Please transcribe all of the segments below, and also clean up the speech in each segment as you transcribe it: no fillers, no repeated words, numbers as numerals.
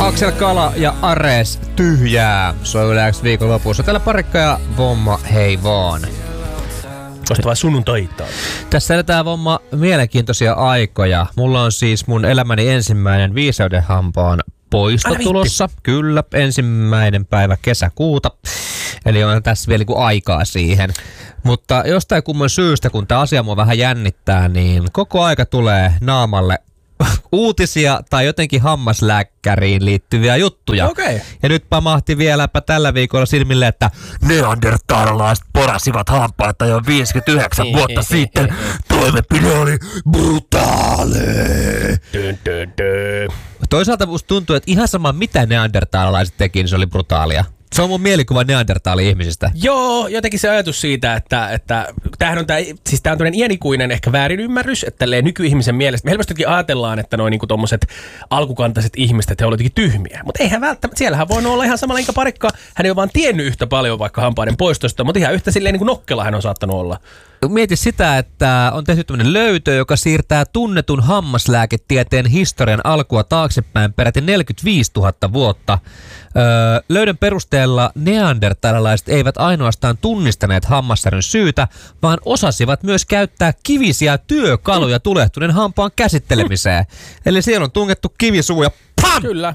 Aksel Kala ja Ares tyhjää. Soi yleensä viikon lopussa. Täällä Parikka ja Vomma, hei vaan. Kosta vaan sunnuntaita. Tässä eletään Vomma mielenkiintoisia aikoja. Mulla on siis mun elämäni ensimmäinen viisaudenhampaan poisto tulossa. Kyllä, 1. päivä kesäkuuta. Eli on tässä vielä aikaa siihen. Mutta jostain kumman syystä, kun tämä asia mua vähän jännittää, niin koko aika tulee naamalle uutisia tai jotenkin hammaslääkäriin liittyviä juttuja. Okay. Ja nyt pamahti vieläpä tällä viikolla silmille, että neandertalalaiset porasivat hampaita jo 59 vuotta sitten. Toimenpide oli brutaali. Toisaalta musta tuntuu, että ihan sama mitä neandertalalaiset teki, niin se oli brutaalia. Se on mun mielikuva neandertaali-ihmisistä. Joo, jotenkin se ajatus siitä, että tämähän on siis tää on tämmöinen iänikuinen ehkä väärinymmärrys, että nykyihmisen mielestä me helpostikin ajatellaan, että noin niinku tommoset alkukantaiset ihmiset, että he olivat jotenkin tyhmiä. Mutta eihän välttämättä, siellähän voi olla ihan samalla Parikka, hän ei ole vaan tiennyt yhtä paljon vaikka hampaiden poistosta, mutta ihan yhtä silleen niin kuin nokkela hän on saattanut olla. Mieti sitä, että on tehty tämmöinen löytö, joka siirtää tunnetun hammaslääketieteen historian alkua taaksepäin peräti 45 000 vuotta. Löydön perusteella neandertalalaiset eivät ainoastaan tunnistaneet hammassäryn syytä, vaan osasivat myös käyttää kivisiä työkaluja tulehtuneen hampaan käsittelemiseen. Eli siellä on tungettu kivisuu ja PAM! Kyllä.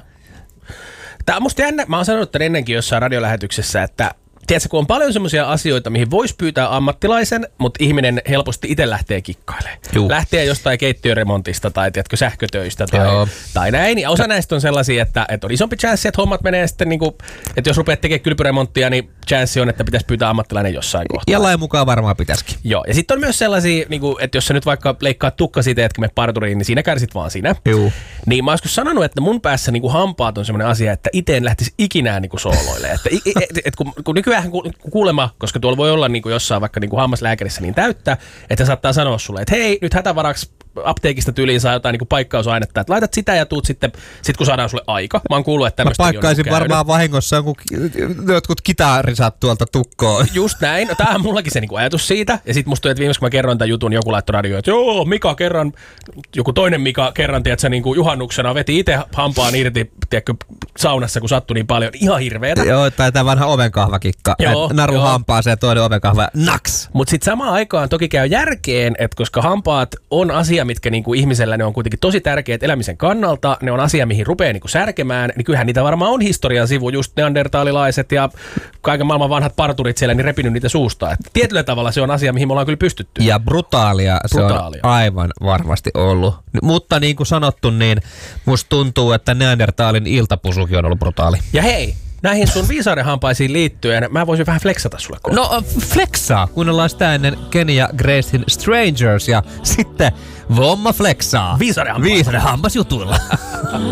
Tämä on musta jännä, mä oon sanonut tämän ennenkin jossain radiolähetyksessä, että tiedätkö, kun on paljon semmoisia asioita, mihin voisi pyytää ammattilaisen, mutta ihminen helposti itse lähtee kikkailemaan. Lähtee jostain keittiöremontista tai tiedätkö, sähkötöistä tai näin. Ja osa näistä on sellaisia, että on isompi chanssi, että hommat menee sitten, niin kuin, että jos rupeat tekemään kylpyremonttia, niin chanssi on, että pitäisi pyytää ammattilainen jossain kohtaa. Ja lain mukaan varmaan pitäisikin. Joo, ja sitten on myös sellaisia, niin kuin, että jos sä nyt vaikka leikkaat tukkasiteet, etkä me parturiin, niin siinä kärsit vaan sinä. Joo. Niin mä oon joskus sanonut, että mun päässä niin kuin hampaat on semmoinen asia, että itse en lähtisi ikinään niin kuin sooloille. Että kun nykyään kuulemma, koska tuolla voi olla niin kuin jossain vaikka niin kuin hammaslääkärissä niin täyttä, että saattaa sanoa sulle, että hei, nyt hätävaraksi apteekista tyyliin saa jotain niin paikkausainetta, että laitat sitä ja tuut sitten kun saadaan sulle aika. Mä oon kuullut, että tämmöistä mä paikkaisin varmaan vahingossa jotkut kitarisat tuolta tukkoon. Just näin. No, tää on mullakin se niin kuin ajatus siitä. Ja sit musta tuli, että viimeksi kun mä kerroin tämän jutun, joku laittoi radioon, että joo, Mika kerran, joku toinen Mika kerran, tiedätkö, niin kuin juhannuksena veti itse hampaan irti, tiedätkö, saunassa, kun sattui niin paljon. Ihan hirveetä. Joo, tai tää vanha ovenkahvakikka. Naru hampaaseen ja toinen ovenkahva. Naks! Mut sit samaan aikaan toki käy järkeen, että koska hampaat on asia, mitkä niinku ihmisellä ne on kuitenkin tosi tärkeät elämisen kannalta, ne on asia, mihin rupeaa niinku särkemään, niin kyllähän niitä varmaan on historian sivu, just neandertaalilaiset ja kaiken maailman vanhat parturit siellä, niin repinyt niitä suusta. Et tietyllä tavalla se on asia, mihin me ollaan kyllä pystytty. Ja brutaalia. Se on aivan varmasti ollut. Mutta niin kuin sanottu, niin musta tuntuu, että neandertaalin iltapusukin on ollut brutaali. Ja hei! Näihin sun viisaudenhampaisiin liittyen, mä voisin vähän flexata sulle kohta. No flexaa, kuunnellaan sitä ennen Kenny ja Gracein Strangers ja sitten Vomma flexaa. Viisaudenhampas jutuilla.